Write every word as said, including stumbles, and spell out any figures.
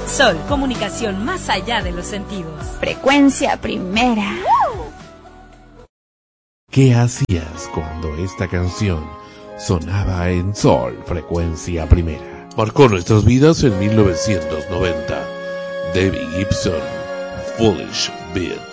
Sol, comunicación más allá de los sentidos. Frecuencia Primera. ¿Qué hacías cuando esta canción sonaba en Sol, Frecuencia Primera? Marcó nuestras vidas en mil novecientos noventa. Debbie Gibson, Foolish Beat.